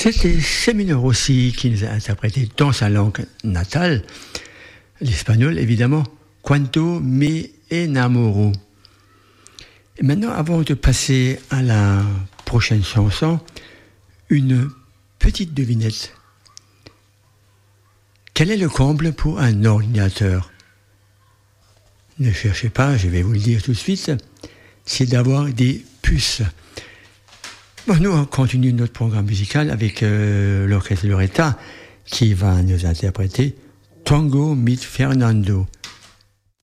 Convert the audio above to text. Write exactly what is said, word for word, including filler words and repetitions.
C'était Semino Rossi qui nous a interprété dans sa langue natale, l'espagnol évidemment, Cuanto me enamoro. Et maintenant, avant de passer à la prochaine chanson, une petite devinette. Quel est le comble pour un ordinateur ? Ne cherchez pas, je vais vous le dire tout de suite, c'est d'avoir des puces. Bon, nous, on continue notre programme musical avec euh, l'orchestre Loretta qui va nous interpréter Tango mit Fernando.